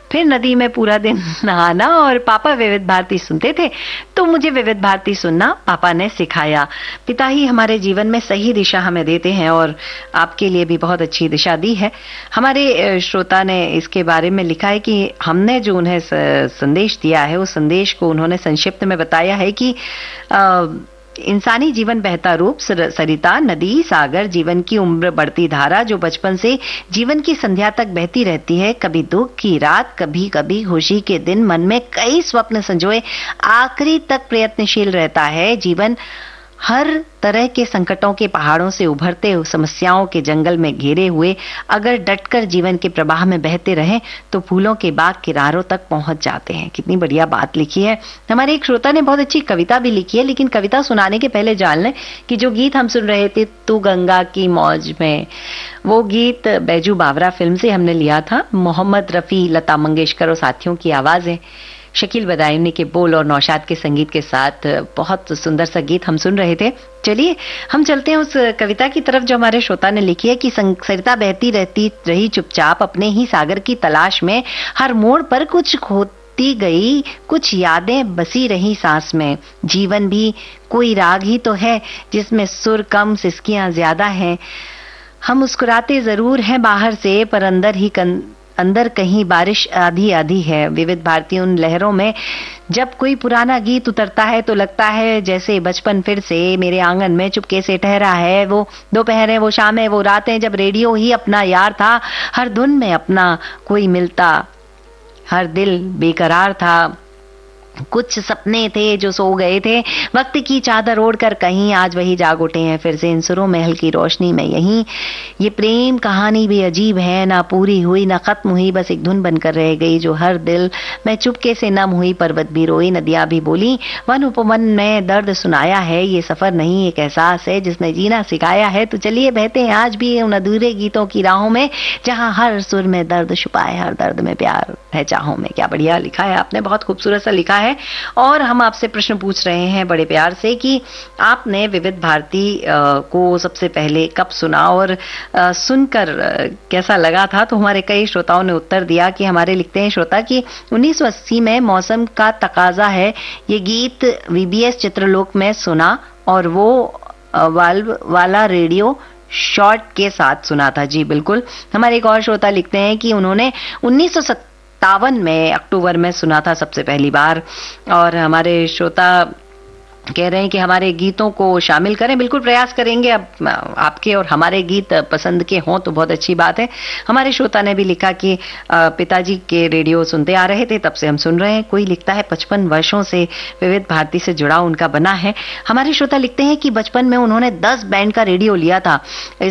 फिर नदी में पूरा दिन नहाना, और पापा विविध भारती सुनते थे तो मुझे विविध भारती सुनना पापा ने सिखाया। पिता ही हमारे जीवन में सही दिशा हमें देते हैं और आपके लिए भी बहुत अच्छी दिशा दी है। हमारे श्रोता ने इसके बारे में लिखा है कि हमने जो उन्हें संदेश दिया है उस संदेश को उन्होंने संक्षिप्त में बताया है कि इंसानी जीवन बहता रूप, सरिता, नदी, सागर, जीवन की उम्र बढ़ती धारा जो बचपन से जीवन की संध्या तक बहती रहती है। कभी दुख की रात, कभी कभी खुशी के दिन, मन में कई स्वप्न संजोए आखिरी तक प्रयत्नशील रहता है। जीवन हर तरह के संकटों के पहाड़ों से उभरते समस्याओं के जंगल में घेरे हुए अगर डटकर जीवन के प्रवाह में बहते रहें तो फूलों के बाग किनारों तक पहुंच जाते हैं। कितनी बढ़िया बात लिखी है। हमारे एक श्रोता ने बहुत अच्छी कविता भी लिखी है, लेकिन कविता सुनाने के पहले जान लें कि जो गीत हम सुन रहे थे तू गंगा की मौज में, वो गीत बैजू बावरा फिल्म से हमने लिया था। मोहम्मद रफी, लता मंगेशकर और साथियों की आवाजें, शकील बदायूनी के बोल और नौशाद के संगीत के साथ बहुत सुंदर सा गीत हम सुन रहे थे। चलिए हम चलते हैं उस कविता की तरफ जो हमारे श्रोता ने लिखी है कि सरिता बहती रहती रही चुपचाप अपने ही सागर की तलाश में, हर मोड़ पर कुछ खोती गई, कुछ यादें बसी रही सांस में। जीवन भी कोई राग ही तो है जिसमें सुर कम, सिसकियां ज्यादा हैं। हम मुस्कुराते जरूर हैं बाहर से, पर अंदर कहीं बारिश आधी आधी है। विविध भारती उन लहरों में जब कोई पुराना गीत उतरता है तो लगता है जैसे बचपन फिर से मेरे आंगन में चुपके से ठहरा है। वो दोपहर है, वो शाम है, वो रातें जब रेडियो ही अपना यार था, हर धुन में अपना कोई मिलता, हर दिल बेकरार था। कुछ सपने थे जो सो गए थे वक्त की चादर ओढ़कर कहीं, आज वही जाग उठे हैं फिर से इन सुरों में हल्की रोशनी में यहीं। ये प्रेम कहानी भी अजीब है, ना पूरी हुई ना खत्म हुई, बस एक धुन बनकर रह गई जो हर दिल में चुपके से नम हुई। पर्वत भी रोई, नदियां भी बोली, वन उपवन में दर्द सुनाया है। ये सफर नहीं एक एहसास है जिसने जीना सिखाया है। तो चलिए बहते हैं आज भी उन अधूरे गीतों की राहों में जहां हर सुर में दर्द छुपा है, हर दर्द में प्यार है चाहों में। क्या बढ़िया लिखा है आपने, बहुत खूबसूरत सा लिखा है। और हम आपसे प्रश्न पूछ रहे हैं बड़े प्यार से कि आपने विविध भारती को सबसे पहले कब सुना और सुनकर कैसा लगा था। तो हमारे कई श्रोताओं ने उत्तर दिया कि हमारे लिखते हैं श्रोता कि 1980 में मौसम का तकाजा है ये गीत वीबीएस चित्रलोक में सुना और वो वाल्व वाला रेडियो शॉर्ट के साथ सुना था। जी बिल्कुल। हमारे एक और श्रोता लिखते हैं कि उन्होंने 1957 में अक्टूबर में सुना था सबसे पहली बार। और हमारे श्रोता कह रहे हैं कि हमारे गीतों को शामिल करें। बिल्कुल प्रयास करेंगे। अब आपके और हमारे गीत पसंद के हों तो बहुत अच्छी बात है। हमारे श्रोता ने भी लिखा कि पिताजी के रेडियो सुनते आ रहे थे तब से हम सुन रहे हैं। कोई लिखता है 55 वर्षों से विविध भारती से जुड़ाव उनका बना है। हमारे श्रोता लिखते हैं कि बचपन में उन्होंने 10 बैंड का रेडियो लिया था।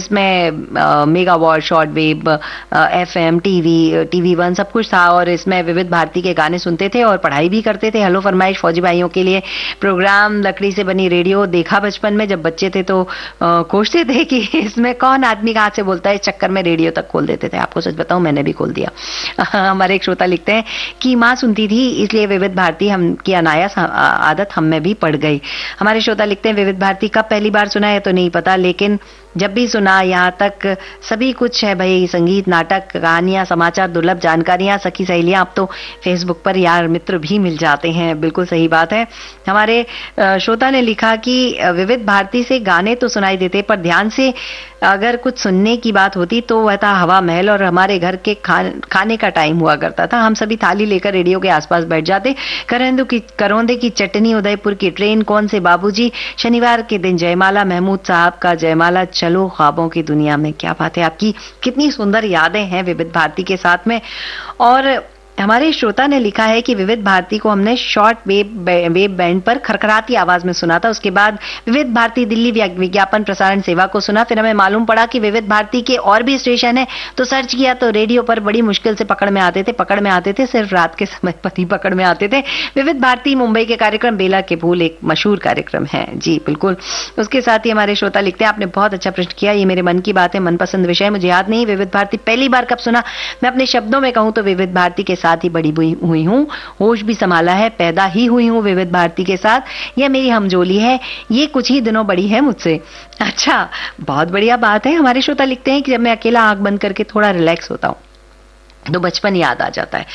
इसमें megawatt, short wave, FM, TV 1 सब कुछ था और इसमें विविध भारती के गाने सुनते थे और पढ़ाई भी करते थे। हेलो फरमाइश फौजी भाइयों के लिए प्रोग्राम, लकड़ी से बनी रेडियो देखा बचपन में जब बच्चे थे तो खोजते थे कि इसमें कौन आदमी कहां से बोलता है, इस चक्कर में रेडियो तक खोल देते थे। आपको सच बताऊं मैंने भी खोल दिया। हमारे एक श्रोता लिखते हैं कि माँ सुनती थी इसलिए विविध भारती हम की अनायास आदत हम में भी पड़ गई। हमारे श्रोता लिखते हैं विविध भारती कब पहली बार सुना है तो नहीं पता, लेकिन जब भी सुना यहाँ तक सभी कुछ है भाई। संगीत, नाटक, कहानियां, समाचार, दुर्लभ जानकारियां, सखी सहेलियां, अब तो फेसबुक पर यार मित्र भी मिल जाते हैं। बिल्कुल सही बात है। हमारे श्रोता ने लिखा कि विविध भारती से गाने तो सुनाई देते पर ध्यान से अगर कुछ सुनने की बात होती तो वह था हवा महल और हमारे घर के खाने का टाइम हुआ करता था। हम सभी थाली लेकर रेडियो के आसपास बैठ जाते। करौंदे की चटनी, उदयपुर की ट्रेन, कौन से बाबूजी, शनिवार के दिन जयमाला, महमूद साहब का जयमाला, चलो ख्वाबों की दुनिया में। क्या बात है, आपकी कितनी सुंदर यादें हैं विविध भारती के साथ में। और हमारे श्रोता ने लिखा है कि विविध भारती को हमने शॉर्ट वेब बैंड पर खरखराती आवाज में सुना था। उसके बाद विविध भारती दिल्ली विज्ञापन प्रसारण सेवा को सुना। फिर हमें मालूम पड़ा कि विविध भारती के और भी स्टेशन है तो सर्च किया तो रेडियो पर बड़ी मुश्किल से पकड़ में आते थे। सिर्फ रात के समय पर ही पकड़ में आते थे। विविध भारती मुंबई के कार्यक्रम बेला के फूल एक मशहूर कार्यक्रम है। जी बिल्कुल। उसके साथ ही हमारे श्रोता लिखते हैं आपने बहुत अच्छा प्रश्न किया। ये मेरे मन की बात है, मनपसंद विषय। मुझे याद नहीं विविध भारती पहली बार कब सुना। मैं अपने शब्दों में कहूं तो विविध भारती के साथ ही बड़ी हुई हूं, होश भी संभाला है, पैदा ही हुई हूं विविध भारती के साथ। यह मेरी हमजोली है, ये कुछ ही दिनों बड़ी है मुझसे। अच्छा, बहुत बढ़िया बात है। हमारे श्रोता लिखते हैं कि जब मैं अकेला आंख बंद करके थोड़ा रिलैक्स होता हूं तो बचपन याद आ जाता है।